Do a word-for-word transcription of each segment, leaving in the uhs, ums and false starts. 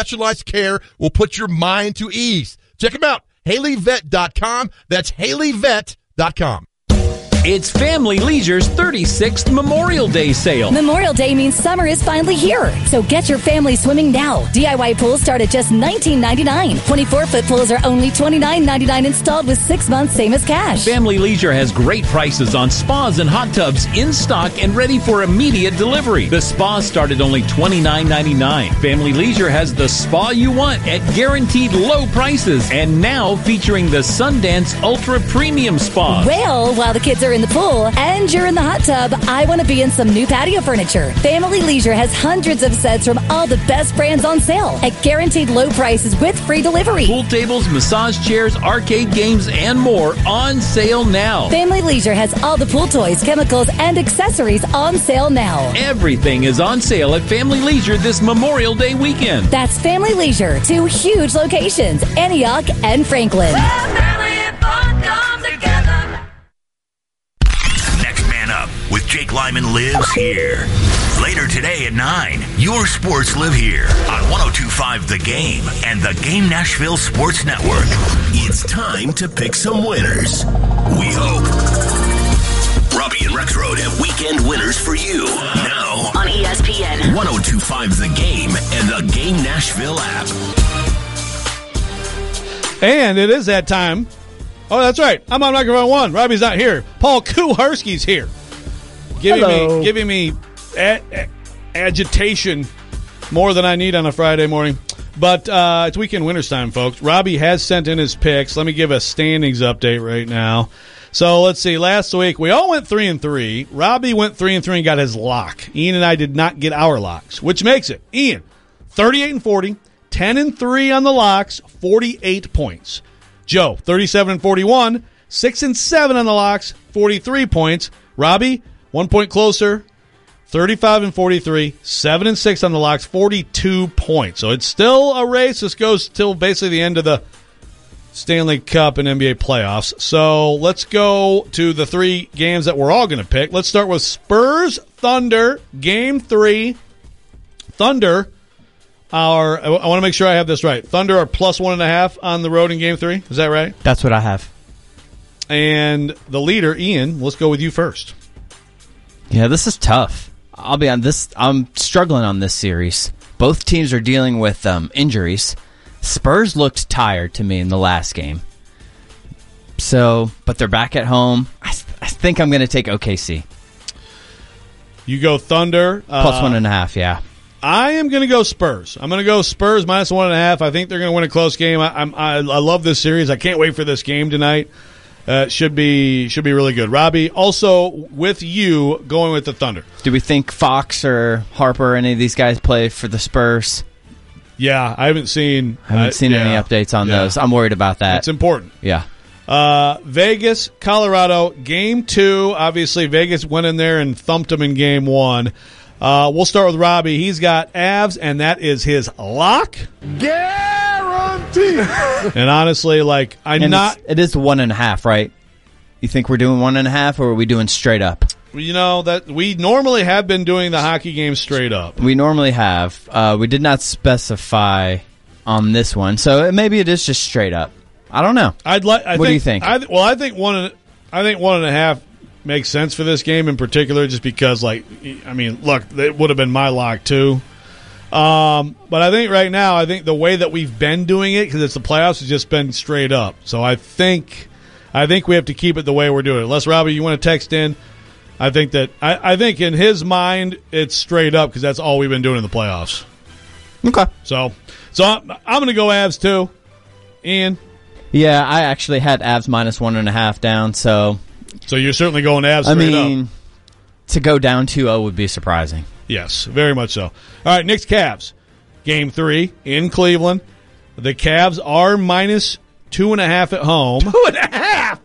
specialized care will put your mind to ease. Check them out, Haley Vet dot com. That's Haley Vet dot com. It's Family Leisure's thirty-sixth Memorial Day sale. Memorial Day means summer is finally here. So get your family swimming now. D I Y pools start at just nineteen ninety-nine. twenty-four foot pools are only twenty-nine ninety-nine installed with six months, same as cash. Family Leisure has great prices on spas and hot tubs in stock and ready for immediate delivery. The spas start at only twenty-nine ninety-nine. Family Leisure has the spa you want at guaranteed low prices. And now featuring the Sundance Ultra Premium Spa. Well, while the kids are in the pool and you're in the hot tub, I want to be in some new patio furniture. Family Leisure has hundreds of sets from all the best brands on sale at guaranteed low prices with free delivery. Pool tables, massage chairs, arcade games, and more on sale now. Family Leisure has all the pool toys, chemicals, and accessories on sale now. Everything is on sale at Family Leisure this Memorial Day weekend. That's Family Leisure, two huge locations, Antioch and Franklin. With Jake Lyman lives here. Later today at nine, your sports live here on one oh two point five The Game and the Game Nashville Sports Network. It's time to pick some winners. We hope. Robbie and Rexroad have weekend winners for you. Now on E S P N, one oh two point five The Game and the Game Nashville app. And it is that time. Oh, that's right. I'm on microphone one. Robbie's not here. Paul Kuharsky's here. Giving Hello. me, giving me a- a- agitation more than I need on a Friday morning. But uh, it's weekend winners time, folks. Robbie has sent in his picks. Let me give a standings update right now. So let's see. Last week we all went three and three. Robbie went three and three and got his lock. Ian and I did not get our locks, which makes it Ian thirty-eight and forty, ten and three on the locks, forty-eight points. Joe thirty-seven and forty-one, six and seven on the locks, forty-three points. Robbie one point closer, thirty-five and forty-three, seven and six on the locks, forty-two points. So it's still a race. This goes till basically the end of the Stanley Cup and N B A playoffs. So let's go to the three games that we're all going to pick. Let's start with Spurs Thunder, game three. Thunder, our I want to make sure I have this right. Thunder are plus one and a half on the road in game three. Is that right? That's what I have. And the leader, Ian, let's go with you first. Yeah, this is tough. I'll be on this. I'm struggling on this series. Both teams are dealing with um, injuries. Spurs looked tired to me in the last game. So, but they're back at home. I, I think I'm going to take O K C. You go Thunder. Plus uh, one and a half, yeah. I am going to go Spurs. I'm going to go Spurs minus one and a half. I think they're going to win a close game. I, I'm, I, I love this series. I can't wait for this game tonight. Uh, should be should be really good. Robbie, also with you going with the Thunder. Do we think Fox or Harper or any of these guys play for the Spurs? Yeah, I haven't seen I haven't uh, seen yeah, any updates on yeah. those. I'm worried about that. It's important. Yeah. Uh, Vegas, Colorado, game two. Obviously, Vegas went in there and thumped them in game one. Uh, we'll start with Robbie. He's got Avs, and that is his lock. Guarantee. And honestly, like, I'm and not. It is one and a half, right? You think we're doing one and a half, or are we doing straight up? You know that we normally have been doing the hockey game straight up. We normally have. Uh, we did not specify on this one, so maybe it is just straight up. I don't know. I'd like. What do you think? I, well, I think one. And, I think one and a half makes sense for this game in particular, just because, like, I mean, look, it would have been my lock too. Um, but I think right now, I think the way that we've been doing it, because it's the playoffs, has just been straight up. So I think, I think we have to keep it the way we're doing it. Unless Robbie, you want to text in? I think that I, I think in his mind it's straight up because that's all we've been doing in the playoffs. Okay. So, so I'm, I'm going to go Avs too. Ian. Yeah, I actually had Avs minus one and a half down. So, so you're certainly going Avs I straight mean, up. To go down two oh would be surprising. Yes, very much so. All right, Knicks Cavs. Game three in Cleveland. The Cavs are minus two and a half at home. Two and a half.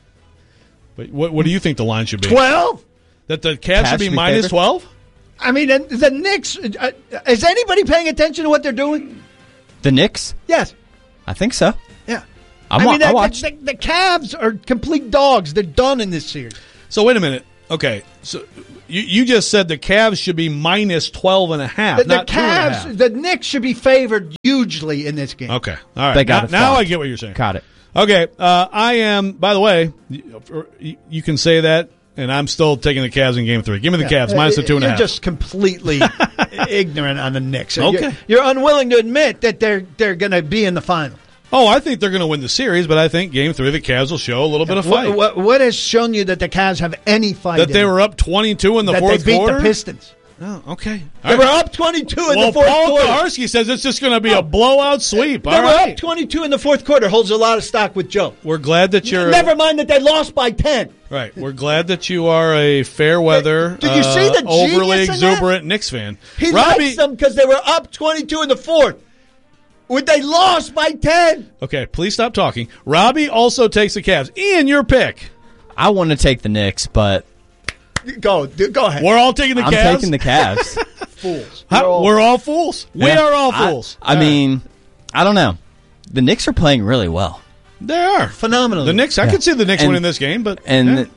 But what, what do you think the line should be? Twelve. That the Cavs, Cavs should be should be minus favored? twelve? I mean, the, the Knicks. Uh, is anybody paying attention to what they're doing? The Knicks? Yes. I think so. Yeah. I'm I wa- mean, I the, watched. the, the Cavs are complete dogs. They're done in this series. So wait a minute. Okay, so you, you just said the Cavs should be minus twelve and a half, The, the not two and a half. Cavs, the Knicks should be favored huge. hugely in this game. Okay. All right. They got now, it now fought. I get what you're saying. Caught it. Okay. Uh, I am, by the way, you, you can say that, and I'm still taking the Cavs in game three. Give me the Cavs, minus the two and a You're half. just completely ignorant on the Knicks. Okay. You're, you're unwilling to admit that they're they're going to be in the final. Oh, I think they're going to win the series, but I think game three, the Cavs will show a little bit of fight. What, what, what has shown you that the Cavs have any fight? That in they them? were up twenty-two in the that fourth they beat quarter? the Pistons. Oh, okay. They All were right. up twenty-two in Well, the fourth Paul quarter. Kaharski says it's just going to be a blowout sweep. They All were right. up twenty-two in the fourth quarter. Holds a lot of stock with Joe. We're glad that you're... Never mind that they lost by ten. Right. We're glad that you are a fair weather, Did you see the uh, overly genius in that? exuberant Knicks fan. He Robbie, likes them because they were up twenty-two in the fourth. When they lost by ten. Okay, please stop talking. Robbie also takes the Cavs. Ian, your pick. I want to take the Knicks, but Go, go ahead. We're all taking the I'm Cavs. taking the Cavs. Fools. How- You're all- we're all fools. We Yeah. are all I- fools. I, mean, I don't know. The Knicks are playing really well. They are. phenomenal. The Knicks, I Yeah. could see the Knicks And- winning this game, but And yeah.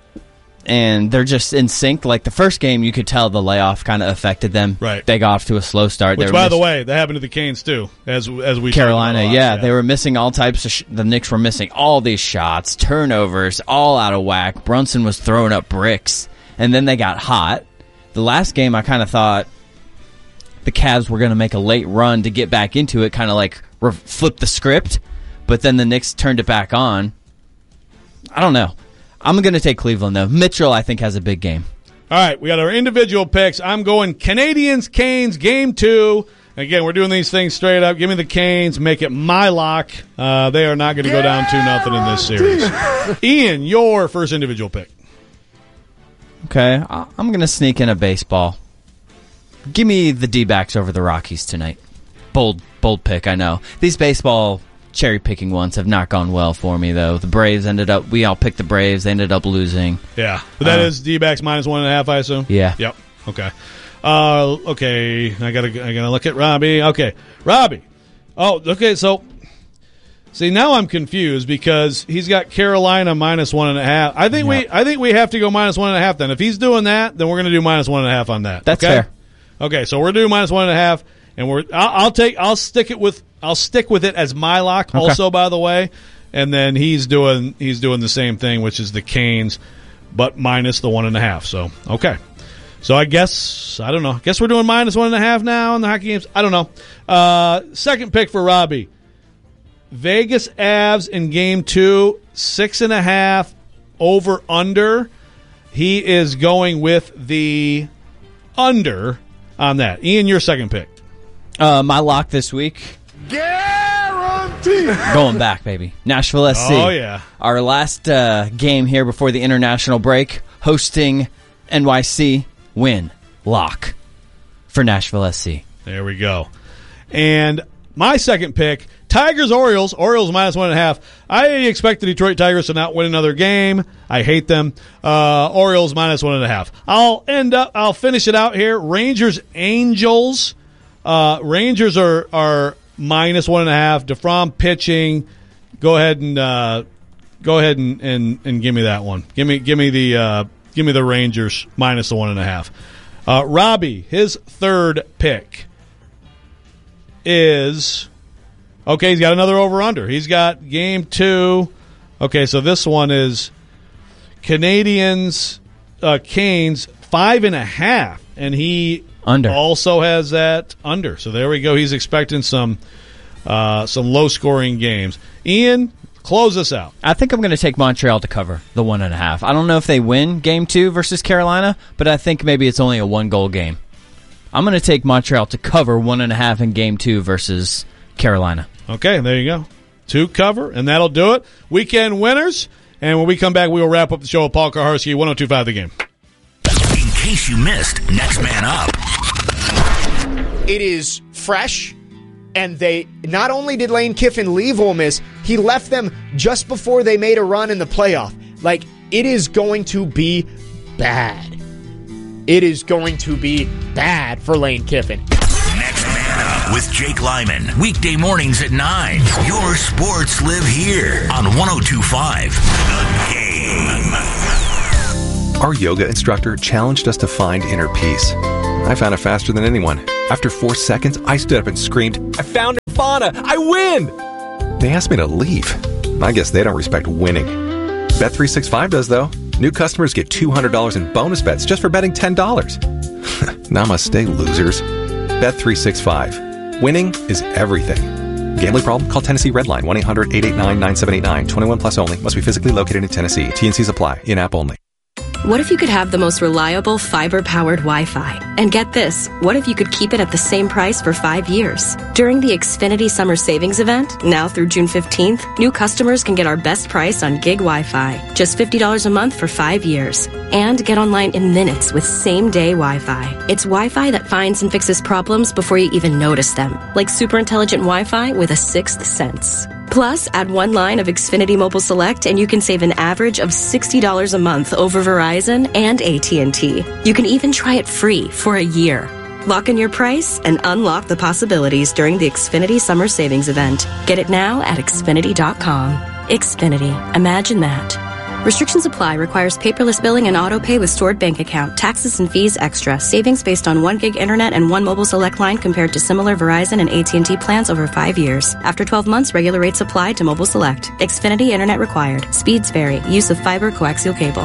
and they're just in sync. Like the first game, you could tell the layoff kind of affected them. Right. They got off to a slow start. Which, They were by the miss- way, that happened to the Canes too, as as we talked Carolina, about a lot. yeah, they were missing all types of. Sh- the Knicks were missing all these shots, turnovers, all out of whack. Brunson was throwing up bricks, and then they got hot. The last game, I kind of thought the Cavs were going to make a late run to get back into it, kind of like re- flip the script, but then the Knicks turned it back on. I don't know. I'm going to take Cleveland though. Mitchell, I think, has a big game. All right, we got our individual picks. I'm going Canadians, Canes, game two. Again, we're doing these things straight up. Give me the Canes. Make it my lock. Uh, they are not going to go down two nothing in this series. Ian, your first individual pick. Okay, I- I'm going to sneak in a baseball. Give me the D-backs over the Rockies tonight. Bold, bold pick, I know. These baseball cherry-picking ones have not gone well for me, though. The Braves ended up, we all picked the Braves. They ended up losing. Yeah, but that Uh, is D-backs minus one and a half, I assume. Yeah. Yep. Okay. Uh, okay. I gotta. I gotta look at Robbie. Okay, Robbie. Oh, okay. So, see, now I'm confused because he's got Carolina minus one and a half. I think we. Yep. I think we have to go minus one and a half. Then, if he's doing that, then we're gonna do minus one and a half on that. That's okay? fair. Okay, so we're doing minus one and a half, and we're. I'll, I'll take. I'll stick it with. I'll stick with it as my lock. Okay. Also, by the way, and then he's doing. He's doing the same thing, which is the Canes, but minus the one and a half. So okay. So I guess I don't know. I guess we're doing minus one and a half now in the hockey games. I don't know. Uh, second pick for Robbie. Vegas Avs in game two, six and a half over under. He is going with the under on that. Ian, your second pick. Uh, my lock this week. Guaranteed. Going back, baby. Nashville S C. Oh, yeah. Our last uh, game here before the international break, hosting N Y C. Win. Lock for Nashville S C. There we go. And my second pick, Tigers Orioles. Orioles minus one and a half. I expect the Detroit Tigers to not win another game. I hate them. Uh, Orioles minus one and a half. I'll end up. I'll finish it out here. Rangers Angels. Uh, Rangers are are minus one and a half. DeFrom pitching. Go ahead and uh, go ahead and, and, and give me that one. Give me give me the uh, give me the Rangers minus the one and a half. Uh, Robbie, his third pick is okay. He's got another over under. He's got game two. Okay, so this one is Canadians, uh, Canes five and a half, and he Under. also has that under. So there we go. He's expecting some uh, some low scoring games. Ian, close us out. I think I'm going to take Montreal to cover the one and a half. I don't know if they win game two versus Carolina, but I think maybe it's only a one goal game. I'm going to take Montreal to cover one and a half in game two versus Carolina. Okay, there you go. Two cover, and that'll do it. Weekend winners. And when we come back, we will wrap up the show with Paul Kaharski, one oh two point five The Game. In case you missed Next Man Up. It is fresh, and they not only did Lane Kiffin leave Ole Miss, he left them just before they made a run in the playoff. Like, it is going to be bad. It is going to be bad for Lane Kiffin. Next Man Up with Jake Lyman. Weekday mornings at nine. Your sports live here on one oh two point five The Game. Our yoga instructor challenged us to find inner peace. I found it faster than anyone. After four seconds, I stood up and screamed, I found Nirvana! I win! They asked me to leave. I guess they don't respect winning. Bet three sixty-five does, though. New customers get two hundred dollars in bonus bets just for betting ten dollars. Namaste, losers. Bet three sixty-five. Winning is everything. Gambling problem? Call Tennessee Redline, one eight hundred eight eight nine nine seven eight nine. twenty-one plus only. Must be physically located in Tennessee. T and Cs apply. In-app only. What if you could have the most reliable fiber-powered Wi-Fi? And get this, what if you could keep it at the same price for five years? During the Xfinity Summer Savings Event, now through June fifteenth, new customers can get our best price on gig Wi-Fi, just fifty dollars a month for five years. And get online in minutes with same-day Wi-Fi. It's Wi-Fi that finds and fixes problems before you even notice them, like super intelligent Wi-Fi with a sixth sense. Plus, add one line of Xfinity Mobile Select and you can save an average of sixty dollars a month over Verizon and A T and T. You can even try it free for a year. Lock in your price and unlock the possibilities during the Xfinity Summer Savings Event. Get it now at Xfinity dot com. Xfinity. Imagine that. Restrictions apply. Requires paperless billing and auto pay with stored bank account. Taxes and fees extra. Savings based on one gig internet and one mobile select line compared to similar Verizon and A T and T plans over five years. After twelve months, regular rates apply to mobile select. Xfinity internet required. Speeds vary. Use of fiber coaxial cable.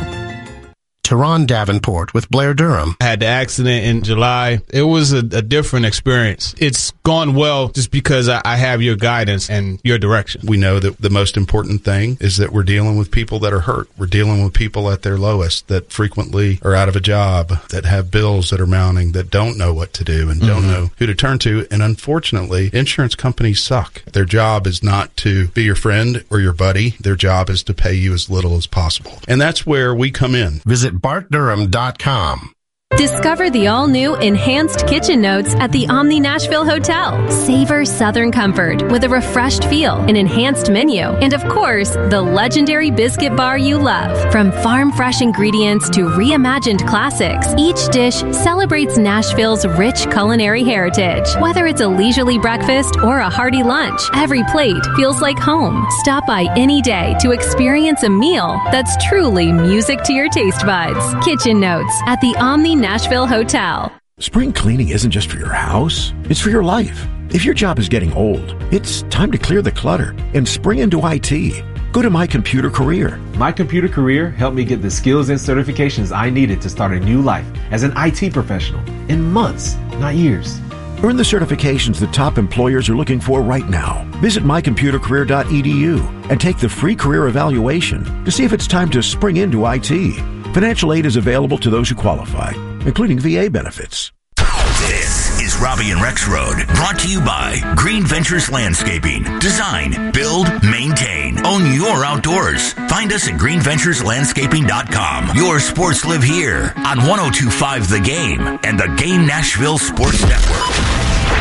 Teron Davenport with Blair Durham. I had the accident in July. It was a, a different experience. It's gone well just because I, I have your guidance and your direction. We know that the most important thing is that we're dealing with people that are hurt. We're dealing with people at their lowest that frequently are out of a job, that have bills that are mounting, that don't know what to do and mm-hmm. don't know who to turn to. And unfortunately, insurance companies suck. Their job is not to be your friend or your buddy. Their job is to pay you as little as possible. And that's where we come in. Visit bart durham dot com. Discover the all-new Enhanced Kitchen Notes at the Omni Nashville Hotel. Savor Southern comfort with a refreshed feel, an enhanced menu, and of course, the legendary biscuit bar you love. From farm-fresh ingredients to reimagined classics, each dish celebrates Nashville's rich culinary heritage. Whether it's a leisurely breakfast or a hearty lunch, every plate feels like home. Stop by any day to experience a meal that's truly music to your taste buds. Kitchen Notes at the Omni Nashville Hotel. Spring cleaning isn't just for your house, it's for your life. If your job is getting old, it's time to clear the clutter and spring into I T. Go to My Computer Career. My Computer Career helped me get the skills and certifications I needed to start a new life as an I T professional in months, not years. Earn the certifications the top employers are looking for right now. Visit my computer career dot e d u and take the free career evaluation to see if it's time to spring into I T. Financial aid is available to those who qualify, including V A benefits. This is Robbie and Rex Road, brought to you by Green Ventures Landscaping. Design, build, maintain, own your outdoors. Find us at green ventures landscaping dot com. Your sports live here on one oh two point five The Game and the Game Nashville Sports Network.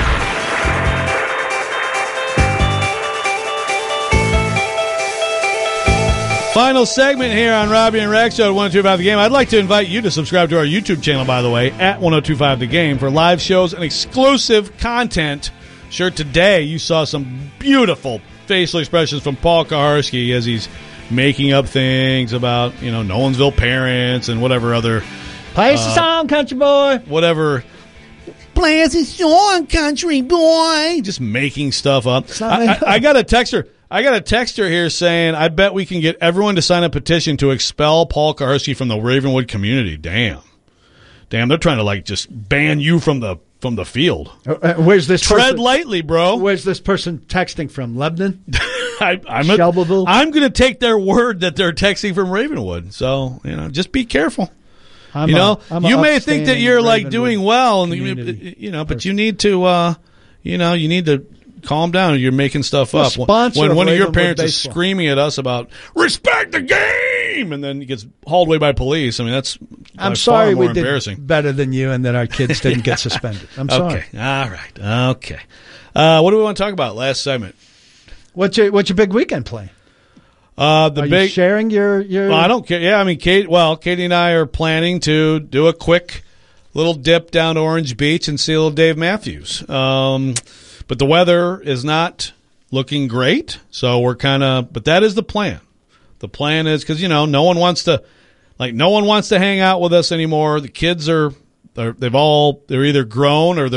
Final segment here on Robbie and Rex Show at one oh two point five The Game. I'd like to invite you to subscribe to our YouTube channel, by the way, at one oh two point five The Game for live shows and exclusive content. Sure, today you saw some beautiful facial expressions from Paul Kaharski as he's making up things about, you know, Nolensville parents and whatever other... Play us uh, a song, country boy. Whatever... Play us a song, country boy. Just making stuff up. I, I, I got a texter... I got a texter here saying, I bet we can get everyone to sign a petition to expel Paul Kaharski from the Ravenwood community. Damn. Damn, they're trying to, like, just ban you from the from the field. Uh, where's this Tread person, lightly, bro. Where's this person texting from? Lebanon? I, I'm a, I'm going to take their word that they're texting from Ravenwood. So, you know, just be careful. I'm you know, a, I'm you a may think that you're, like, doing well, and community. you know, but you need to, uh, you know, you need to calm down. You're making stuff well, up. Sponsor when of one of your Ravenwood parents baseball. is screaming at us about respect the game, and then he gets hauled away by police. I mean, that's I'm sorry far more we embarrassing. did better than you, and that our kids didn't get suspended. I'm sorry. Okay, all right, okay. Uh, what do we want to talk about? Last segment. What's your What's your big weekend play? Uh, the are big you sharing your your. Well, I don't care. Yeah, I mean, Kate. Well, Katie and I are planning to do a quick little dip down to Orange Beach and see a little Dave Matthews. Um, But the weather is not looking great, so we're kind of – but that is the plan. The plan is – because, you know, no one wants to – like, no one wants to hang out with us anymore. The kids are – they've all – they're either grown or they're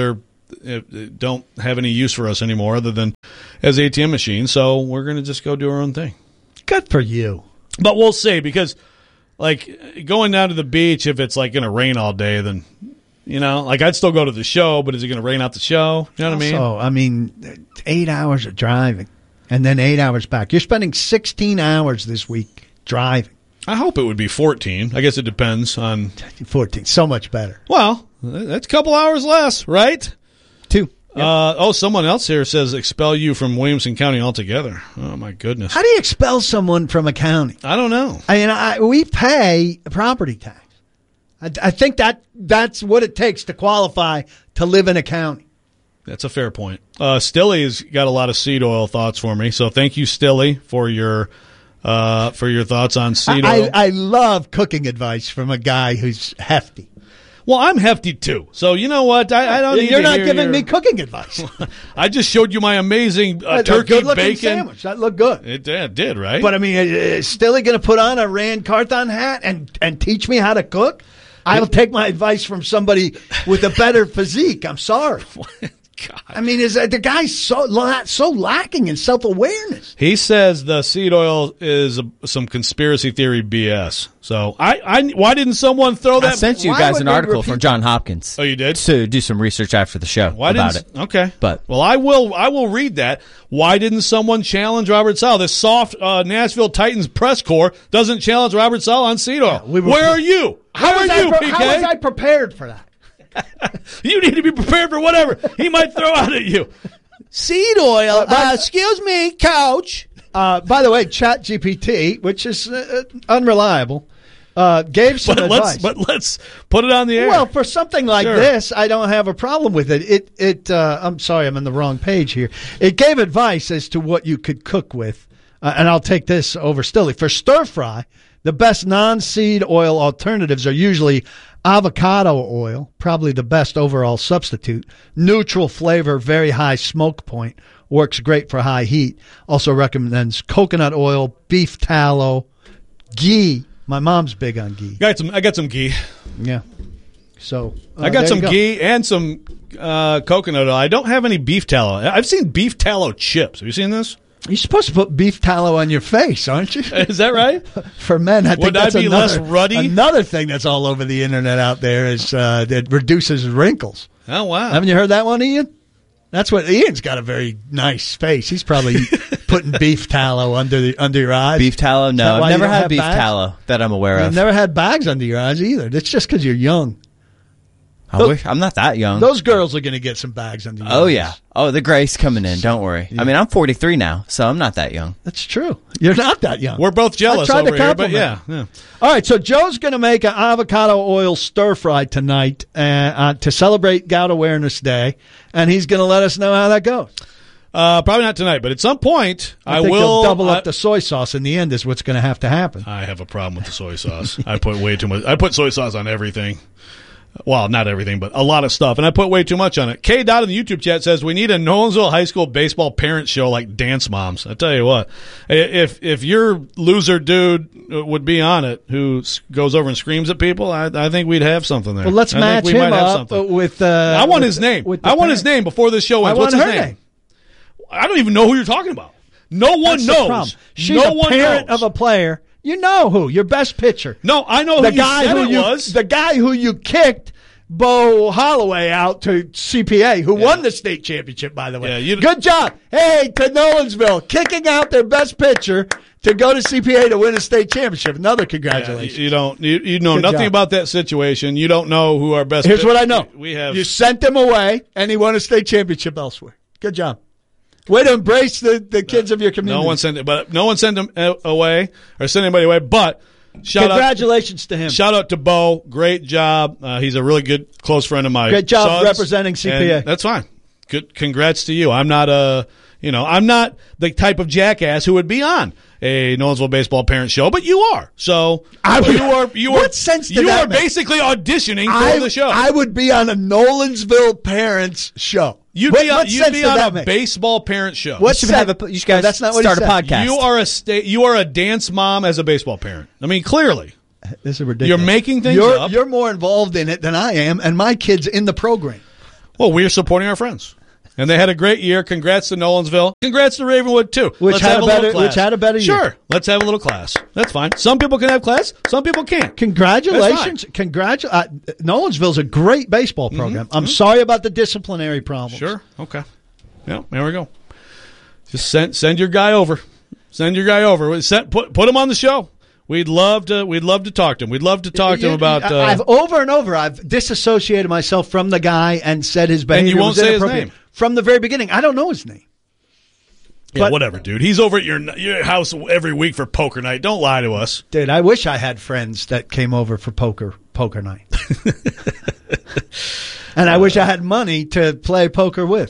don't have any use for us anymore other than as A T M machines. So we're going to just go do our own thing. Good for you. But we'll see, because like going down to the beach, if it's like going to rain all day, then, you know, like I'd still go to the show, but is it going to rain out the show? You know what I mean? So, I mean, eight hours of driving and then eight hours back. You're spending sixteen hours this week driving. I hope it would be fourteen. I guess it depends on fourteen. So much better. Well, that's a couple hours less, right? Two. Yep. Uh, oh, someone else here says expel you from Williamson County altogether. Oh, my goodness. How do you expel someone from a county? I don't know. I mean, I, we pay property tax. I, I think that that's what it takes to qualify to live in a county. That's a fair point. Uh, Stilly's got a lot of seed oil thoughts for me, so thank you, Stilly, for your uh, for your thoughts on seed I, oil. I, I love cooking advice from a guy who's hefty. Well, I'm hefty too, so you know what? I, I don't. Need You're to not hear giving your... me cooking advice. I just showed you my amazing uh, That's turkey a good-looking bacon sandwich. That looked good. It, it did, right? But I mean, is Stilly going to put on a Rand Carthon hat and and teach me how to cook? I'll take my advice from somebody with a better physique. I'm sorry. God. I mean, is the guy's so la- so lacking in self awareness? He says the seed oil is a, some conspiracy theory B S. So I, I, why didn't someone throw that? I sent you why guys would an they article repeat from John Hopkins. Oh, you did? To do some research after the show Why about didn't, it. Okay, but well, I will. I will read that. Why didn't someone challenge Robert Saleh? This soft uh, Nashville Titans press corps doesn't challenge Robert Saleh on seed oil. Yeah, we were- Where are you? How, How are was I you, pre- P K? How was I prepared for that? You need to be prepared for whatever he might throw out at you. Seed oil. Uh, excuse me, coach. Uh, by the way, Chat G P T, which is uh, unreliable, uh, gave some But advice. let's, but let's put it on the air. Well, for something like Sure. this, I don't have a problem with it. It, it. Uh, I'm sorry, I'm on the wrong page here. It gave advice as to what you could cook with, uh, and I'll take this over Stilly. For stir fry, the best non-seed oil alternatives are usually avocado oil, probably the best overall substitute. Neutral flavor, very high smoke point, works great for high heat. Also recommends coconut oil, beef tallow, ghee. My mom's big on ghee. Got some. I got some ghee. Yeah. So uh, I got there some you go. ghee and some uh, coconut oil. I don't have any beef tallow. I've seen beef tallow chips. Have you seen this? You're supposed to put beef tallow on your face, aren't you? Is that right? For men, I think Would I that's be another, less ruddy? Another thing that's all over the internet out there is uh, that reduces wrinkles. Oh, wow. Haven't you heard that one, Ian? That's what Ian's got a very nice face. He's probably putting beef tallow under the under your eyes. Beef tallow? Is No, that I've why you never don't had have beef bags? tallow that I'm aware You've of. never had bags under your eyes either. That's just because you're young. I wish, I'm not that young. Those girls are going to get some bags under your Oh, eyes. yeah. Oh, the grace coming in. Don't worry. I mean, I'm forty-three now, so I'm not that young. That's true. You're not that young. We're both jealous I tried to over here, but compliment yeah, yeah. All right, so Joe's going to make an avocado oil stir fry tonight uh, uh, to celebrate Gout Awareness Day, and he's going to let us know how that goes. Uh, probably not tonight, but at some point I, I, think will he'll double I, up the soy sauce in the end. Is what's going to have to happen. I have a problem with the soy sauce. I put way too much. I put soy sauce on everything. Well, not everything, but a lot of stuff, and I put way too much on it. K. Dot in the YouTube chat says we need a Nolensville High School baseball parent show like Dance Moms. I tell you what, if if your loser dude would be on it, who goes over and screams at people, I, I think we'd have something there. Well, let's I match think we him might have up something. with. Uh, I want with, his name. with the I want his parent. name before this show I ends. want What's his her name? name. I don't even know who you're talking about. No one That's the problem. knows. She's no a one parent knows. of a player. You know who? Your best pitcher. No, I know the who guy you said who it you was. the guy who you kicked. Bo Holloway out to C P A, who won the state championship, by the way. Yeah, you- Good job. Hey, to Nolensville, kicking out their best pitcher to go to C P A to win a state championship. Another Yeah, congratulations. you, you don't. You, you know Good nothing job. about that situation. You don't know who our best. Here's pit- what I know. We have. You sent him away, and he won a state championship elsewhere. Good job. Way to embrace the, the kids of your community. no one sent it, but no one sent him uh, away or sent anybody away. But shout Congratulations out, to him. Shout out to Bo. Great job. Uh, he's a really good close friend of mine. Great job sons, representing C P A. and That's fine. Good. Congrats to you. I'm not a. You know, I'm not the type of jackass who would be on a Nolensville baseball parent show, but you are. So I would- you are. You What are. sense did you that are make? basically auditioning for I, the show. I would be on a Nolensville parents show. You'd What- be on, what you'd sense be did on that a make? baseball parent show. What You should sense- have a- you guys That's not what start he a said. podcast. You are a sta- You are a dance mom as a baseball parent. I mean, clearly, This is ridiculous. you're making things you're, up. You're more involved in it than I am, and my kid's in the program. Well, we're supporting our friends. And they had a great year. Congrats to Nolensville. Congrats to Ravenwood, too. Which Let's had have a a little better- class. which had a better year. Sure. Let's have a little class. That's fine. Some people can have class. Some people can't. Congratulations. Congratu- uh, Nolensville's a great baseball program. Mm-hmm. I'm Mm-hmm. sorry about the disciplinary problems. Sure. Okay. Yeah, there we go. Just send send your guy over. Send your guy over. Send, put put him on the show. We'd love to. We'd love to talk to him. We'd love to talk to him about. Uh, I've over and over. I've disassociated myself from the guy and said his behavior And you won't was say his inappropriate name. from the very beginning. I don't know his name. yeah, but- whatever, dude. He's over at your your house every week for poker night. Don't lie to us. Dude, I wish I had friends that came over for poker poker night. And I wish I had money to play poker with.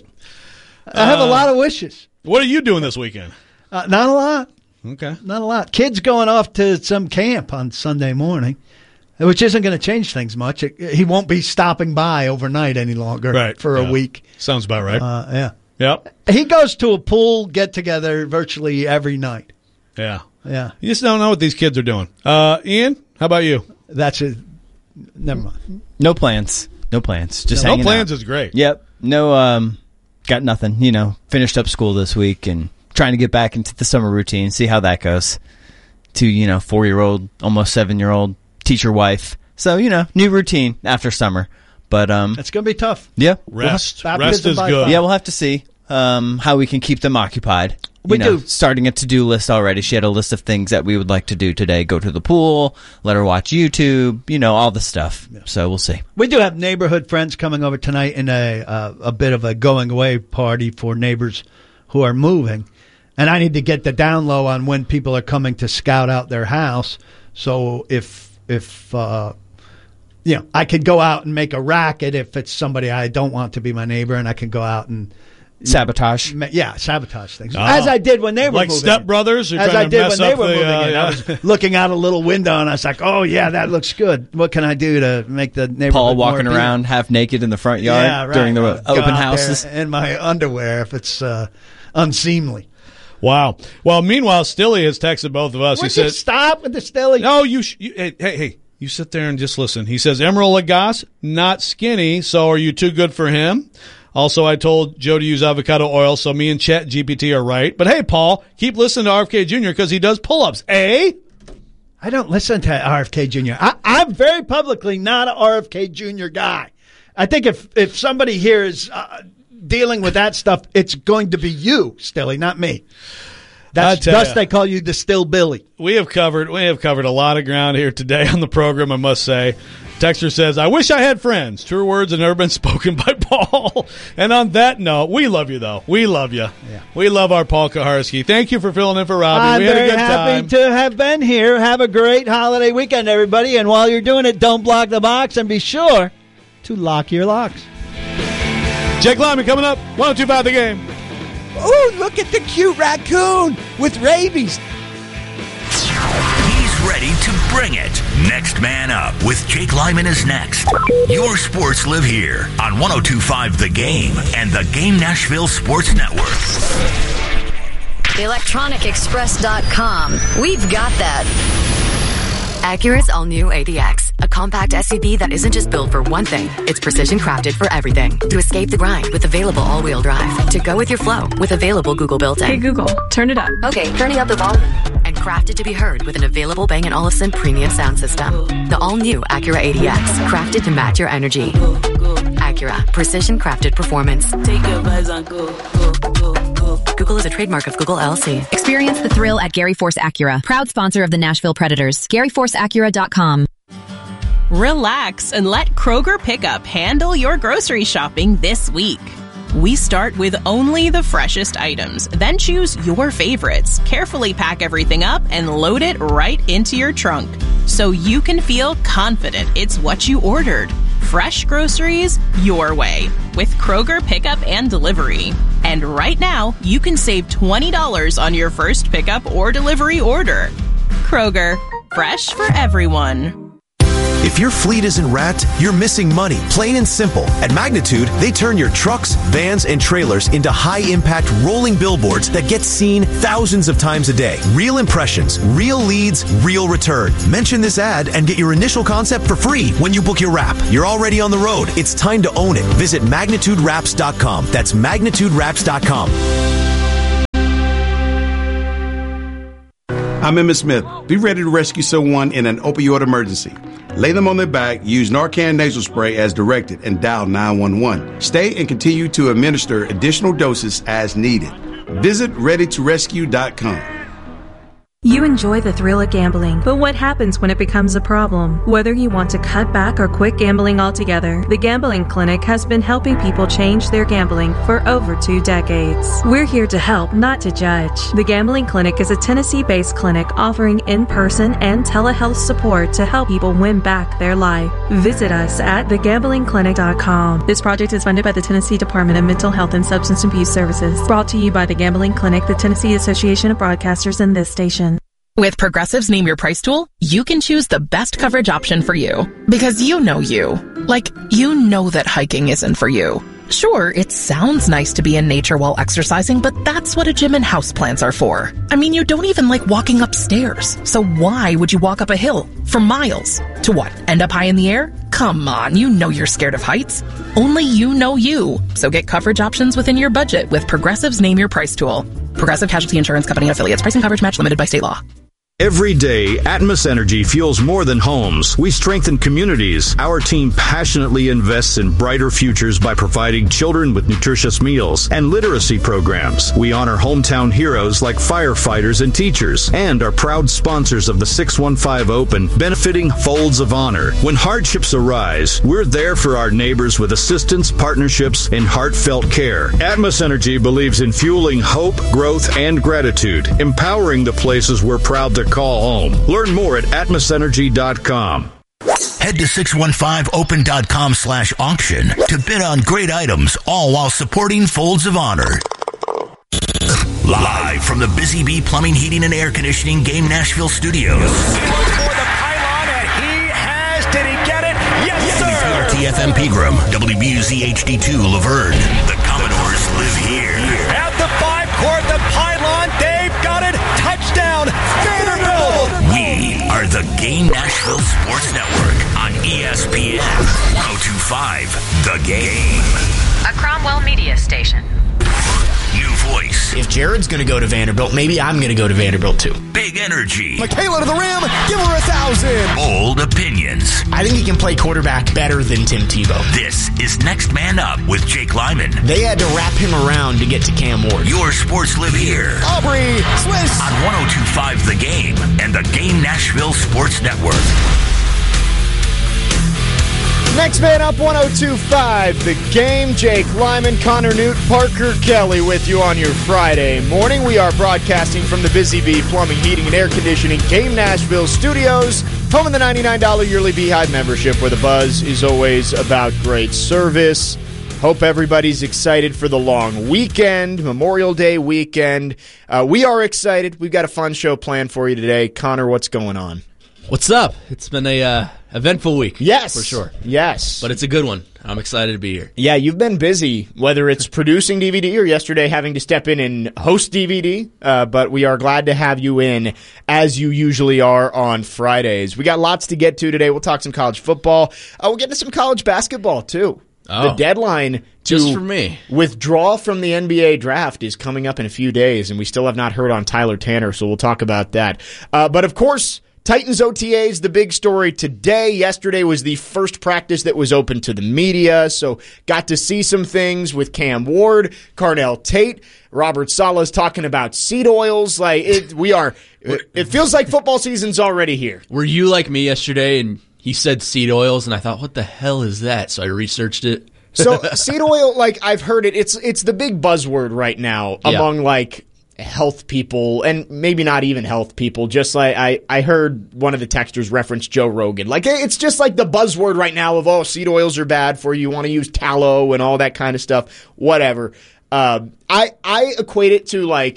I have a Uh, lot of wishes. What are you doing this weekend? Uh, not a lot. Okay. Not a lot. Kids going off to some camp on Sunday morning, which isn't going to change things much. It, he won't be stopping by overnight any longer Right. for Yeah. a week. Sounds about right. Uh, yeah. Yep. He goes to a pool get-together virtually every night. Yeah. Yeah. You just don't know what these kids are doing. Uh, Ian, how about you? That's it. Never mind. No plans. No plans. Just No hanging plans out. is great. Yep. No. Um. Got nothing. You know. Finished up school this week and trying to get back into the summer routine. See how that goes. Two, you know, four-year-old, almost seven-year-old teacher wife. So you know, new routine after summer. But um, it's going to be tough. Yeah. Rest. We'll have- Rest is good. Yeah, we'll have to see um, how we can keep them occupied. We You know, do. Starting a to-do list already. She had a list of things that we would like to do today. Go to the pool, let her watch YouTube, you know, all the stuff. So we'll see. We do have neighborhood friends coming over tonight in a uh, a bit of a going away party for neighbors who are moving. And I need to get the down low on when people are coming to scout out their house. So if if uh, you know, I could go out and make a racket if it's somebody I don't want to be my neighbor, and I can go out and Sabotage. ma- yeah, sabotage things. Oh. As I did when they were Like moving. Step Brothers? You're As trying I to did mess when they up were the, moving uh, in. yeah. I was looking out a little window, and I was like, "Oh yeah, that looks good. What can I do to make the neighborhood Paul more walking appealing?" around half naked in the front yard Yeah, right. during the I'll go open out there houses. in my underwear if it's uh, unseemly. Wow. Well, meanwhile, Stilly has texted both of us. Would he you said, stop with the Stilly? No, you, sh- you hey, hey, hey, you sit there and just listen. He says, Emerald Lagasse, not skinny, so are you too good for him? Also, I told Joe to use avocado oil, so me and Chat G P T are right. But hey, Paul, keep listening to R F K Junior because he does pull-ups. Eh? I don't listen to R F K Junior I, I'm very publicly not an R F K Junior guy. I think if, if somebody here is uh, dealing with that stuff, it's going to be you, Stilly, not me. That's, tell thus ya. they call you the Still Billy. We have covered we have covered a lot of ground here today on the program, I must say. Texter says, I wish I had friends. True words have never been spoken by Paul. And on that note, we love you, though. We love you. Yeah. We love our Paul Kaharski. Thank you for filling in for Robbie. I'm we had very a good happy time. to have been here. Have a great holiday weekend, everybody. And while you're doing it, don't block the box and be sure to lock your locks. Jake Lyman coming up. one oh two point five The Game. Ooh, look at the cute raccoon with rabies. He's ready to bring it. Next Man Up with Jake Lyman is next. Your sports live here on one oh two point five The Game and the Game Nashville Sports Network. electronic express dot com. We've got that. Acura's all-new A D X, a compact S U V that isn't just built for one thing, it's precision crafted for everything. To escape the grind with available all-wheel drive. To go with your flow with available Google built-in. Hey Google, turn it up. Okay, turning up the volume. And crafted to be heard with an available Bang and Olufsen premium sound system. The all-new Acura A D X, crafted to match your energy. Acura, precision crafted performance. Take your vibes on go, go, go, go. Google is a trademark of Google L L C. Experience the thrill at Gary Force Acura, proud sponsor of the Nashville Predators. Gary Force Acura dot com. Relax and let Kroger Pickup handle your grocery shopping this week. We start with only the freshest items, then choose your favorites, carefully pack everything up, and load it right into your trunk so you can feel confident it's what you ordered. Fresh groceries your way with Kroger Pickup and Delivery. And right now, you can save twenty dollars on your first pickup or delivery order. Kroger, fresh for everyone. If your fleet isn't wrapped, you're missing money, plain and simple. At Magnitude, they turn your trucks, vans, and trailers into high-impact rolling billboards that get seen thousands of times a day. Real impressions, real leads, real return. Mention this ad and get your initial concept for free when you book your wrap. You're already on the road. It's time to own it. Visit magnitude wraps dot com. That's magnitude wraps dot com. I'm Emmitt Smith. Be ready to rescue someone in an opioid emergency. Lay them on their back, use Narcan nasal spray as directed, and dial nine one one. Stay and continue to administer additional doses as needed. Visit ready to rescue dot com. You enjoy the thrill of gambling, but what happens when it becomes a problem? Whether you want to cut back or quit gambling altogether, the Gambling Clinic has been helping people change their gambling for over two decades. We're here to help, not to judge. The Gambling Clinic is a Tennessee-based clinic offering in-person and telehealth support to help people win back their life. Visit us at the gambling clinic dot com. This project is funded by the Tennessee Department of Mental Health and Substance Abuse Services. Brought to you by the Gambling Clinic, the Tennessee Association of Broadcasters, and this station. With Progressive's Name Your Price tool, you can choose the best coverage option for you. Because you know you. Like, you know that hiking isn't for you. Sure, it sounds nice to be in nature while exercising, but that's what a gym and houseplants are for. I mean, you don't even like walking upstairs. So why would you walk up a hill for miles? To what, end up high in the air? Come on, you know you're scared of heights. Only you know you. So get coverage options within your budget with Progressive's Name Your Price tool. Progressive Casualty Insurance Company affiliates. Price and coverage match limited by state law. Every day, Atmos Energy fuels more than homes. We strengthen communities. Our team passionately invests in brighter futures by providing children with nutritious meals and literacy programs. We honor hometown heroes like firefighters and teachers, and are proud sponsors of the six one five Open, benefiting Folds of Honor. When hardships arise, we're there for our neighbors with assistance, partnerships, and heartfelt care. Atmos Energy believes in fueling hope, growth, and gratitude, empowering the places we're proud to call home. Learn more at atmos energy dot com. Head to six one five open dot com slash auction to bid on great items, all while supporting Folds of Honor. Live from the Busy Bee Plumbing, Heating, and Air Conditioning Game Nashville studios. For the pylon, and he has. Did he get it? Yes, yes sir. W P R T F M Pegram, W B U Z H D two Laverne. The Commodores live here. At the five court, the pylon, Dave got it. Touchdown, Vanderbilt. We are the Game Nashville Sports Network on E S P N one oh two point five The Game. A Cromwell Media Station. New voice. If Jared's going to go to Vanderbilt, maybe I'm going to go to Vanderbilt too. Big energy. Michaela to the rim. Give her a thousand. Bold opinions. I think he can play quarterback better than Tim Tebow. This is Next Man Up with Jake Lyman. They had to wrap him around to get to Cam Ward. Your sports live here. Aubrey Swiss. On one oh two point five The Game and the Game Nashville Sports Network. Next Man Up, one oh two point five The Game. Jake Lyman, Connor Newt, Parker Kelly with you on your Friday morning. We are broadcasting from the Busy Bee Plumbing, Heating, and Air Conditioning Game Nashville studios, home of the ninety-nine dollars yearly Beehive membership, where the buzz is always about great service. Hope everybody's excited for the long weekend, Memorial Day weekend. Uh, we are excited. We've got a fun show planned for you today. Connor, what's going on? What's up? It's been a uh, eventful week. Yes. For sure. Yes. But it's a good one. I'm excited to be here. Yeah, you've been busy, whether it's producing D V D or yesterday having to step in and host D V D, uh, but we are glad to have you in, as you usually are on Fridays. We got lots to get to today. We'll talk some college football. Uh, we'll get to some college basketball, too. Oh, the deadline to just for me. withdraw from the N B A draft is coming up in a few days, and we still have not heard on Tyler Tanner, so we'll talk about that. Uh, but, of course, Titans O T As, the big story today. Yesterday was the first practice that was open to the media, so got to see some things with Cam Ward, Carnell Tate, Robert Sala's talking about seed oils. Like it, we are, it, it feels like football season's already here. Were you like me yesterday and he said seed oils, and I thought, what the hell is that? So I researched it. So seed oil, like I've heard it, it's it's the big buzzword right now Yeah. among like health people, and maybe not even health people. Just like I, I heard one of the texters reference Joe Rogan. Like it's just like the buzzword right now of, oh, seed oils are bad for you. You want to use tallow and all that kind of stuff. Whatever. Uh, I I equate it to like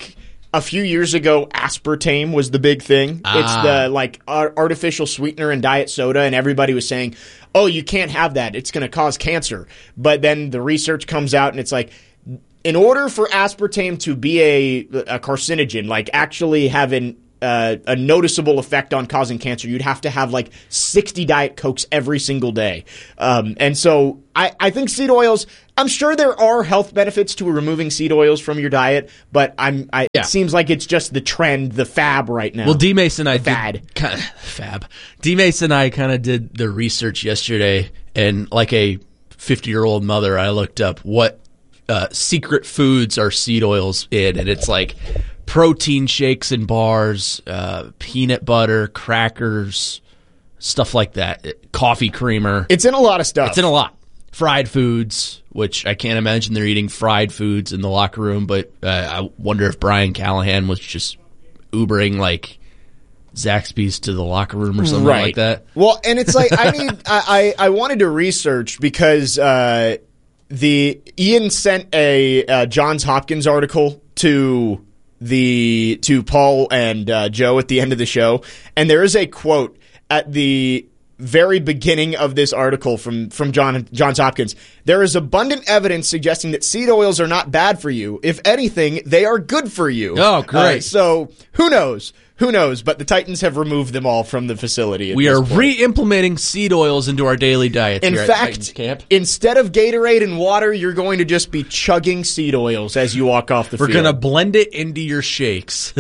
a few years ago, aspartame was the big thing. Ah. It's the like ar- artificial sweetener in diet soda, and everybody was saying, oh, you can't have that. It's going to cause cancer. But then the research comes out, and it's like, in order for aspartame to be a, a carcinogen, like actually have an, uh, a noticeable effect on causing cancer, you'd have to have like sixty Diet Cokes every single day. Um, and so I, I think seed oils, I'm sure there are health benefits to removing seed oils from your diet, but I'm, I, Yeah. it seems like it's just the trend, the fad right now. Well, D Mason and I The fad. did kinda, fab. D Mason and I kind of did the research yesterday, and like a fifty-year-old mother, I looked up what uh, secret foods are seed oils in, and it's like protein shakes and bars, uh, peanut butter, crackers, stuff like that, coffee creamer. It's in a lot of stuff. It's in a lot. Fried foods, which I can't imagine they're eating fried foods in the locker room, but uh, I wonder if Brian Callahan was just Ubering like Zaxby's to the locker room or something right. like that. Well, and it's like I need I, I I wanted to research because uh, the Ian sent a uh, Johns Hopkins article to the to Paul and uh, Joe at the end of the show, and there is a quote at the very beginning of this article from from John Johns Hopkins. There is abundant evidence suggesting that seed oils are not bad for you. If anything, they are good for you. Oh, great. Uh, so who knows? Who knows? But the Titans have removed them all from the facility. at We this are point. re-implementing seed oils into our daily diet. In here at Titans fact, camp. instead of Gatorade and water, you're going to just be chugging seed oils as you walk off the We're field. going to blend it into your shakes.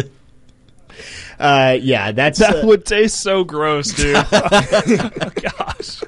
Uh, yeah, that's That uh, would taste so gross, dude. Oh, gosh.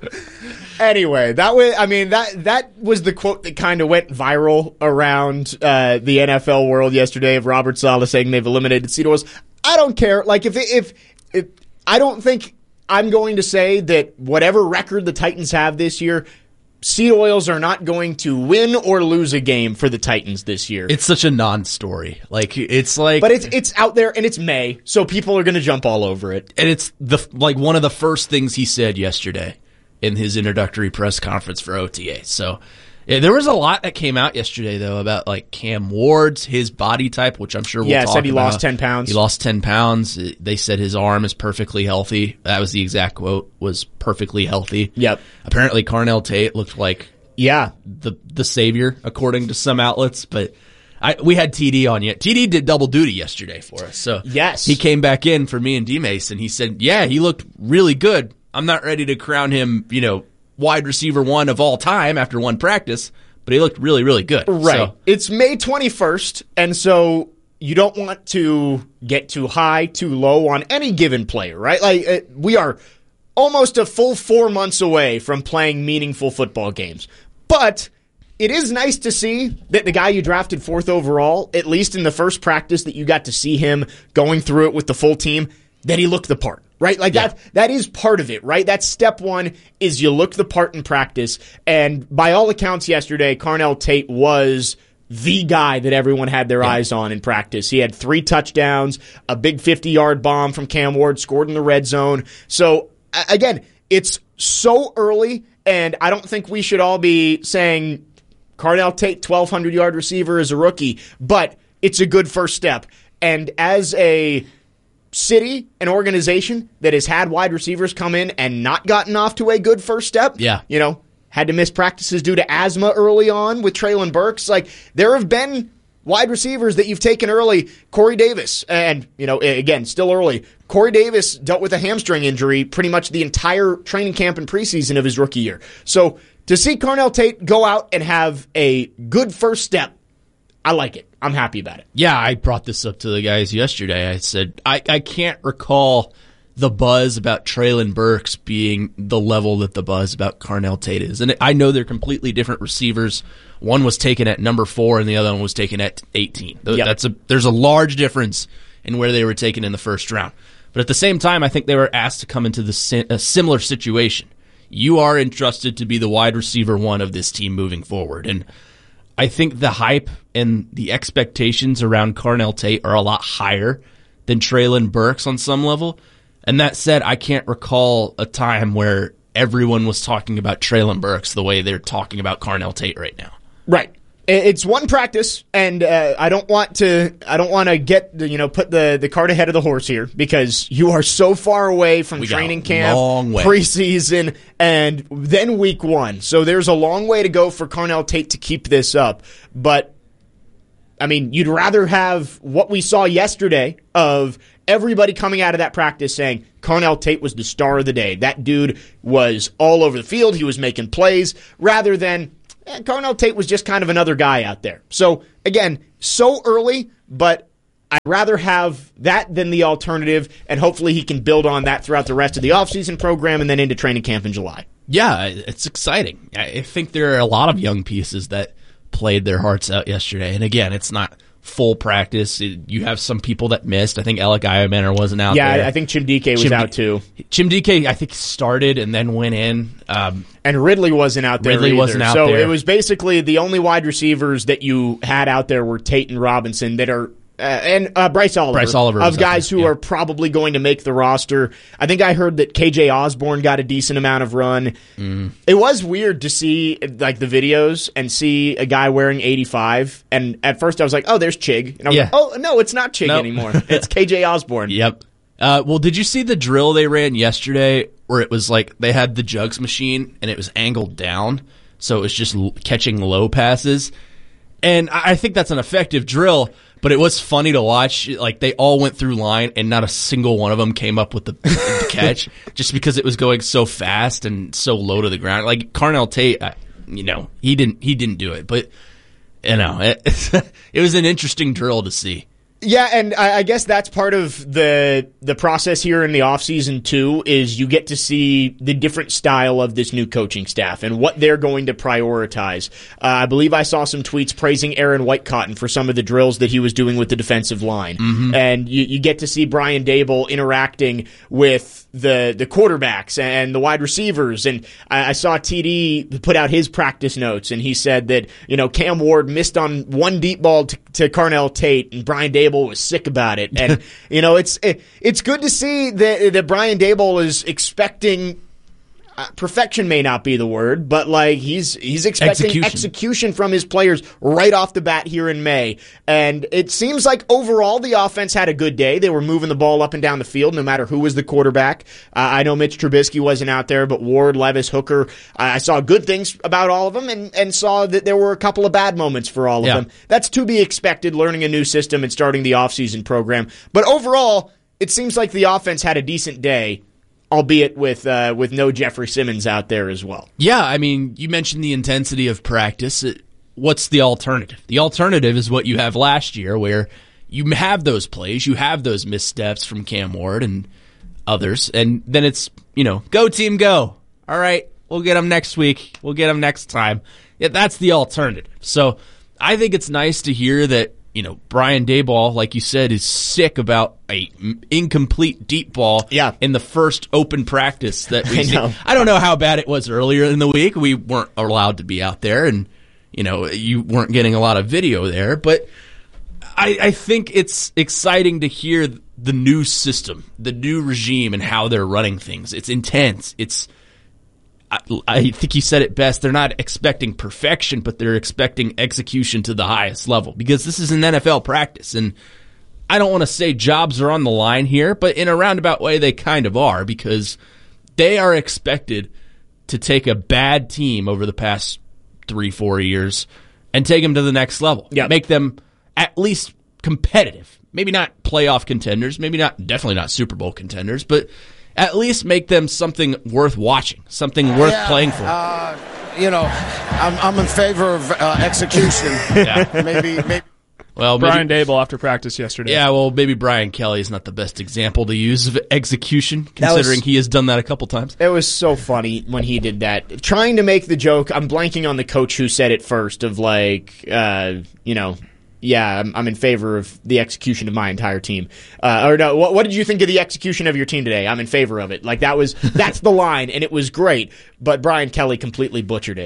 Anyway, that was I mean that that was the quote that kind of went viral around uh, the N F L world yesterday of Robert Saleh saying they've eliminated seed oils. I don't care. Like if if if I don't think I'm going to say that whatever record the Titans have this year, seed oils are not going to win or lose a game for the Titans this year. It's such a non-story. Like it's like, But it's it's out there and it's May, so people are going to jump all over it. and it's the like one of the first things he said yesterday in his introductory press conference for O T A. So yeah, there was a lot that came out yesterday though about like Cam Ward's his body type, which I'm sure we'll Yeah, talk said he about. lost ten pounds. He lost ten pounds. They said his arm is perfectly healthy. That was the exact quote. Was perfectly healthy. Yep. Apparently, Carnell Tate looked like Yeah. the the savior according to some outlets, but. I, we had T D on yet. T D did double duty yesterday for us. So Yes. he came back in for me and D-Mace, and he said, yeah, he looked really good. I'm not ready to crown him, you know, wide receiver one of all time after one practice, but he looked really, really good. Right. So, It's May twenty-first, and so you don't want to get too high, too low on any given player, right? Like uh, we are almost a full four months away from playing meaningful football games. But it is nice to see that the guy you drafted fourth overall, at least in the first practice that you got to see him going through it with the full team, that he looked the part, right? Like Yeah. that, that is part of it, right? That's step one is you look the part in practice. And by all accounts yesterday, Carnell Tate was the guy that everyone had their eyes on in practice. He had three touchdowns, a big fifty-yard bomb from Cam Ward, scored in the red zone. So a- again, it's so early, and I don't think we should all be saying Carnell Tate, twelve hundred yard receiver, is a rookie, but it's a good first step. And as a city, an organization that has had wide receivers come in and not gotten off to a good first step, Yeah. you know, had to miss practices due to asthma early on with Traylon Burks. Like, there have been wide receivers that you've taken early. Corey Davis, and, you know, again, still early. Corey Davis dealt with a hamstring injury pretty much the entire training camp and preseason of his rookie year. So to see Carnell Tate go out and have a good first step, I like it. I'm happy about it. yeah, I brought this up to the guys yesterday. I said, I, I can't recall the buzz about Traylon Burks being the level that the buzz about Carnell Tate is. And I know they're completely different receivers. One was taken at number four and the other one was taken at eighteen. Th- Yep. That's a There's a large difference in where they were taken in the first round. But at the same time, I think they were asked to come into the si- a similar situation. You are entrusted to be the wide receiver one of this team moving forward. And I think the hype and the expectations around Carnell Tate are a lot higher than Traylon Burks on some level. And that said, I can't recall a time where everyone was talking about Traylon Burks the way they're talking about Carnell Tate right now. Right. It's one practice, and uh, I don't want to. I don't want to get you know put the, the cart ahead of the horse here because you are so far away from we training camp, long way. preseason, and then week one. So there's a long way to go for Carnell Tate to keep this up. But I mean, you'd rather have what we saw yesterday of everybody coming out of that practice saying Carnell Tate was the star of the day. That dude was all over the field. He was making plays, rather than. And Carnell Tate was just kind of another guy out there. So, again, so early, but I'd rather have that than the alternative, and hopefully he can build on that throughout the rest of the offseason program and then into training camp in July. Yeah, it's exciting. I think there are a lot of young pieces that played their hearts out yesterday. And, again, it's not full practice. You have some people that missed. I think Alec Iomenter wasn't out yeah, there. Yeah, I think Chimdike was Chim- out too. Chimdike, I think, started and then went in. Um, and Ridley wasn't out there Ridley either. wasn't out so there. it was basically the only wide receivers that you had out there were Tate and Robinson that are Uh, and uh, Bryce Oliver, Bryce Oliver of guys there, who yeah. are probably going to make the roster. I think I heard that K J Osborne got a decent amount of run. Mm. It was weird to see like the videos and see a guy wearing eighty-five. And at first I was like, oh, there's Chig. And I was Yeah. like, oh, no, it's not Chig Nope. anymore. It's K J Osborne. Yep. Uh, well, did you see the drill they ran yesterday where it was like they had the jugs machine and it was angled down, so it was just l- catching low passes? And I I think that's an effective drill, but it was funny to watch. Like, they all went through line, and not a single one of them came up with the, the catch, just because it was going so fast and so low to the ground. Like, Carnell Tate, I, you know, he didn't he didn't do it, but you know, it, it was an interesting drill to see. Yeah, and I, I guess that's part of the the process here in the offseason, too, is you get to see the different style of this new coaching staff and what they're going to prioritize. Uh, I believe I saw some tweets praising Aaron Whitecotton for some of the drills that he was doing with the defensive line. Mm-hmm. And you, you get to see Brian Dable interacting with the the quarterbacks and the wide receivers. And I, I saw T D put out his practice notes, and he said that, you know, Cam Ward missed on one deep ball to, to Carnell Tate, and Brian Dable was sick about it. And, you know, it's it, it's good to see that, that Brian Dable is expecting uh, perfection may not be the word, but like he's he's expecting Execution. execution from his players right off the bat here in May. And it seems like overall the offense had a good day. They were moving the ball up and down the field no matter who was the quarterback. Uh, I know Mitch Trubisky wasn't out there, but Ward, Levis, Hooker, uh, I saw good things about all of them and, and saw that there were a couple of bad moments for all of Yeah. them. That's to be expected, learning a new system and starting the offseason program. But overall, it seems like the offense had a decent day, albeit with uh, with no Jeffrey Simmons out there as well. Yeah, I mean, you mentioned the intensity of practice. It, what's the alternative? The alternative is what you have last year, where you have those plays, you have those missteps from Cam Ward and others, and then it's, you know, go team, go. All right, we'll get them next week. We'll get them next time. Yeah, that's the alternative. So I think it's nice to hear that, you know, Brian Daboll, like you said, is sick about a m- incomplete deep ball yeah. in the first open practice that we I see. know. I don't know how bad it was earlier in the week. We weren't allowed to be out there, and, you know, you weren't getting a lot of video there. But I, I think it's exciting to hear the new system, the new regime, and how they're running things. It's intense. It's I, I think you said it best. They're not expecting perfection, but they're expecting execution to the highest level, because this is an N F L practice. And I don't want to say jobs are on the line here, but in a roundabout way, they kind of are, because they are expected to take a bad team over the past three, four years and take them to the next level. Yep. Make them at least competitive. Maybe not playoff contenders, maybe not, definitely not Super Bowl contenders, but at least make them something worth watching, something worth Yeah, playing for. Uh, you know, I'm, I'm in favor of uh, execution. Yeah. maybe, maybe. Well, Brian maybe, Dable after practice yesterday. Yeah, well, maybe Brian Kelly is not the best example to use of execution, considering was- he has done that a couple times. It was so funny when he did that. Trying to make the joke, I'm blanking on the coach who said it first, of like, uh, you know, yeah, I'm, I'm in favor of the execution of my entire team. Uh, or no, what, what did you think of the execution of your team today? I'm in favor of it. Like, that was, that's the line, and it was great. But Brian Kelly completely butchered it.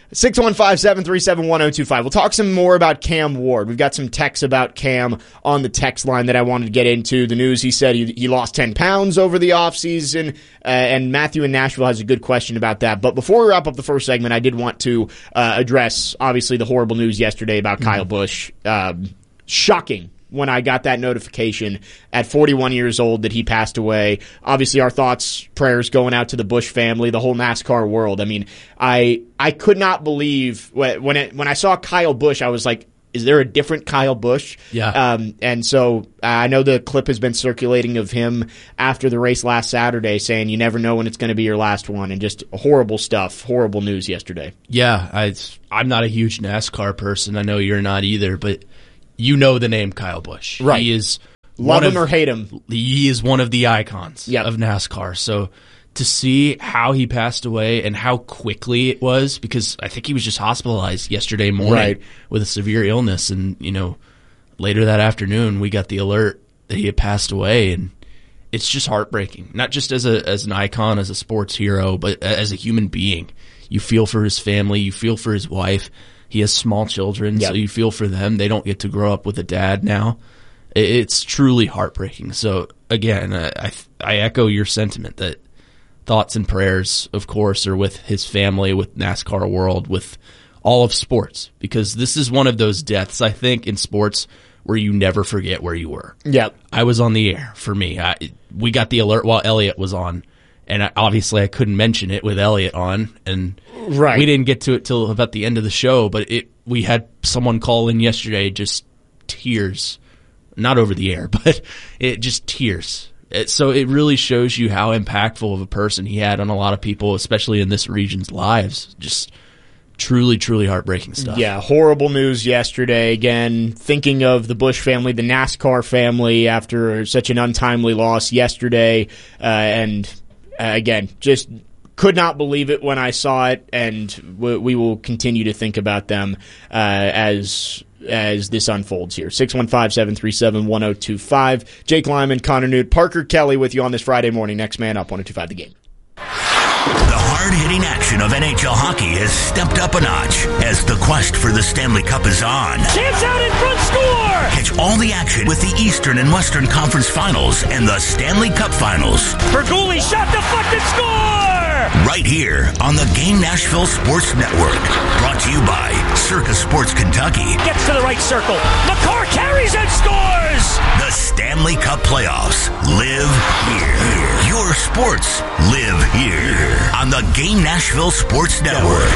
six one five, seven three seven, one oh two five. We'll talk some more about Cam Ward. We've got some texts about Cam on the text line that I wanted to get into. The news, he said he, he lost ten pounds over the offseason, uh, and Matthew in Nashville has a good question about that. But before we wrap up the first segment, I did want to uh, address, obviously, the horrible news yesterday about mm-hmm. Kyle Busch. Um, shocking when I got that notification at forty-one years old that he passed away. Obviously, our thoughts, prayers going out to the Busch family, the whole NASCAR world. I mean, I I could not believe when it, when I saw Kyle Busch, I was like, is there a different Kyle Busch? Yeah. Um, and so uh, I know the clip has been circulating of him after the race last Saturday saying you never know when it's going to be your last one, and just horrible stuff, horrible news yesterday. Yeah, I, I'm not a huge NASCAR person. I know you're not either, but you know the name Kyle Busch. Right. He is Love him of, or hate him. He is one of the icons yep. of NASCAR. So to see how he passed away and how quickly it was, because I think he was just hospitalized yesterday morning right. with a severe illness. And, you know, later that afternoon, we got the alert that he had passed away. And it's just heartbreaking, not just as a as an icon, as a sports hero, but as a human being. You feel for his family. You feel for his wife. He has small children, yep. so you feel for them. They don't get to grow up with a dad now. It's truly heartbreaking. So, again, I, I echo your sentiment that thoughts and prayers, of course, are with his family, with NASCAR world, with all of sports, because this is one of those deaths, I think, in sports where you never forget where you were. Yep. I was on the air for me. I, we got the alert while Elliott was on. And I, obviously, I couldn't mention it with Elliott on, and right. we didn't get to it till about the end of the show. But it, we had someone call in yesterday, just tears, not over the air, but it just tears. It, so it really shows you how impactful of a person he had on a lot of people, especially in this region's lives. Just truly, truly heartbreaking stuff. Yeah, horrible news yesterday. Again, thinking of the Busch family, the NASCAR family, after such an untimely loss yesterday, uh, and. Uh, again, just could not believe it when I saw it, and we, we will continue to think about them uh, as as this unfolds here. six one five, seven three seven, one oh two five. Jake Lyman, Connor Newt, Parker Kelly with you on this Friday morning. Next man up, one oh two five The Game. The hard-hitting action of N H L hockey has stepped up a notch as the quest for the Stanley Cup is on. Chance out in front, score! Catch all the action with the Eastern and Western Conference Finals and the Stanley Cup Finals. Berguli shot deflected, score! Right here on the Game Nashville Sports Network. Brought to you by Circa Sports Kentucky. Gets to the right circle. McCarr carries and scores! The Stanley Cup Playoffs live here. Your sports live here on the Game Nashville Sports Network.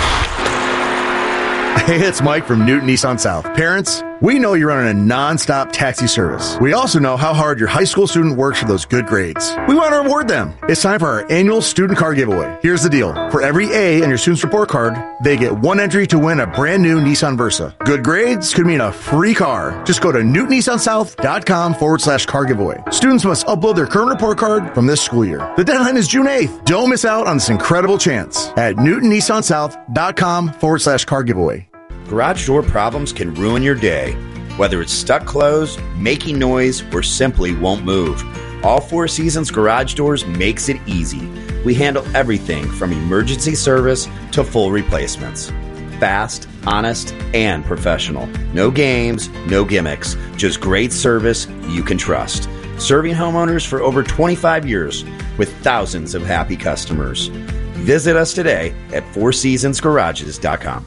Hey, it's Mike from Newton Nissan South. Parents, we know you're running a non-stop taxi service. We also know how hard your high school student works for those good grades. We want to reward them. It's time for our annual student car giveaway. Here's the deal. For every A on your student's report card, they get one entry to win a brand new Nissan Versa. Good grades could mean a free car. Just go to newton nissan south dot com forward slash car giveaway. Students must upload their current report card from this school year. The deadline is June eighth. Don't miss out on this incredible chance at newton nissan south dot com forward slash car giveaway. Garage door problems can ruin your day. Whether it's stuck closed, making noise, or simply won't move, All Four Seasons Garage Doors makes it easy. We handle everything from emergency service to full replacements. Fast, honest, and professional. No games, no gimmicks, just great service you can trust. Serving homeowners for over twenty-five years with thousands of happy customers. Visit us today at four seasons garages dot com.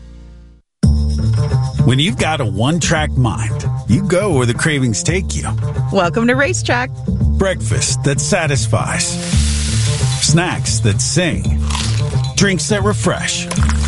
When you've got a one-track mind, you go where the cravings take you. Welcome to Racetrack. Breakfast that satisfies. Snacks that sing. Drinks that refresh.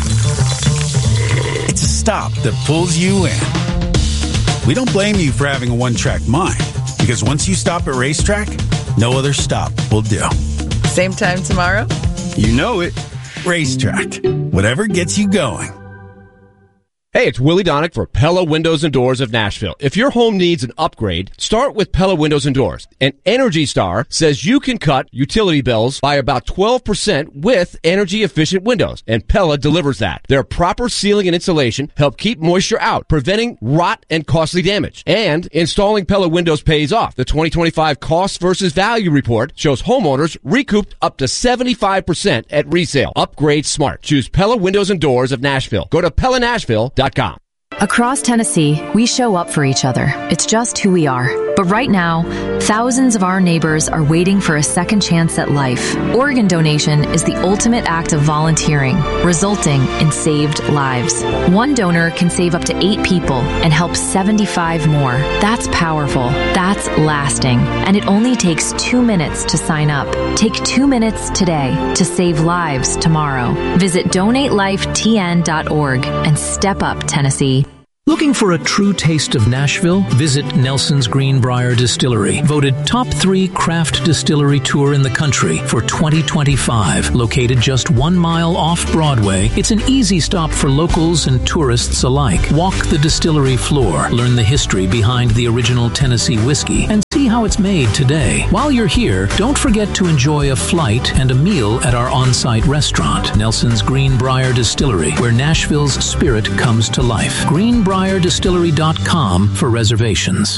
It's a stop that pulls you in. We don't blame you for having a one-track mind, because once you stop at Racetrack, no other stop will do. Same time tomorrow? You know it. Racetrack. Whatever gets you going. Hey, it's Willie Donick for Pella Windows and Doors of Nashville. If your home needs an upgrade, start with Pella Windows and Doors. And Energy Star says you can cut utility bills by about twelve percent with energy-efficient windows. And Pella delivers that. Their proper sealing and insulation help keep moisture out, preventing rot and costly damage. And installing Pella windows pays off. The twenty twenty-five Cost versus Value Report shows homeowners recouped up to seventy-five percent at resale. Upgrade smart. Choose Pella Windows and Doors of Nashville. Go to Pella Nashville dot com. Across Tennessee, we show up for each other. It's just who we are. But right now, thousands of our neighbors are waiting for a second chance at life. Organ donation is the ultimate act of volunteering, resulting in saved lives. One donor can save up to eight people and help seventy-five more. That's powerful. That's lasting. And it only takes two minutes to sign up. Take two minutes today to save lives tomorrow. Visit donate life T N dot org and step up, Tennessee. Looking for a true taste of Nashville? Visit Nelson's Greenbrier Distillery, voted top three craft distillery tour in the country for twenty twenty-five. Located just one mile off Broadway, it's an easy stop for locals and tourists alike. Walk the distillery floor, learn the history behind the original Tennessee whiskey, and see how it's made today. While you're here, don't forget to enjoy a flight and a meal at our on-site restaurant, Nelson's Greenbrier Distillery, where Nashville's spirit comes to life. Greenbrier Distillery dot com for reservations.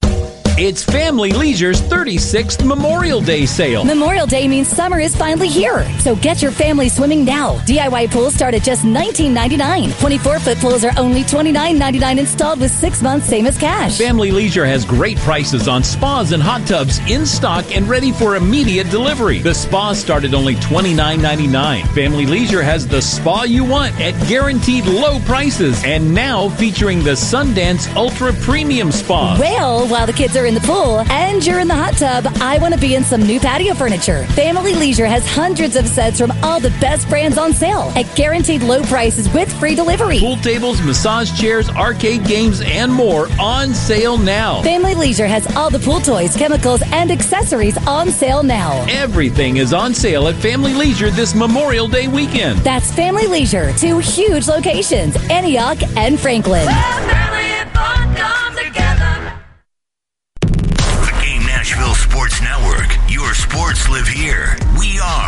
It's Family Leisure's thirty-sixth Memorial Day sale. Memorial Day means summer is finally here. So get your family swimming now. D I Y pools start at just nineteen ninety-nine. twenty-four foot pools are only twenty-nine ninety-nine installed with six months, same as cash. Family Leisure has great prices on spas and hot tubs in stock and ready for immediate delivery. The spas start at only twenty-nine ninety-nine. Family Leisure has the spa you want at guaranteed low prices. And now featuring the Sundance Ultra Premium Spa. Well, while the kids are in the pool and you're in the hot tub, I want to be in some new patio furniture. Family Leisure has hundreds of sets from all the best brands on sale at guaranteed low prices with free delivery. Pool tables, massage chairs, arcade games, and more on sale now. Family Leisure has all the pool toys, chemicals, and accessories on sale now. Everything is on sale at Family Leisure this Memorial Day weekend. That's Family Leisure, two huge locations, Antioch and Franklin. Nashville Sports Network. Your sports live here. We are